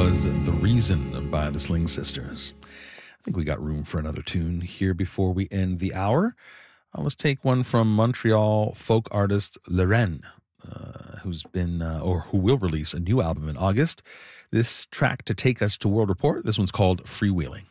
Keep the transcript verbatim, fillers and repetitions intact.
was The Reason by the Sling Sisters. I think we got room for another tune here before we end the hour. Uh, let's take one from Montreal folk artist Lorraine, uh, who's been, uh, or who will release a new album in August. This track to take us to World Report, this one's called Freewheeling.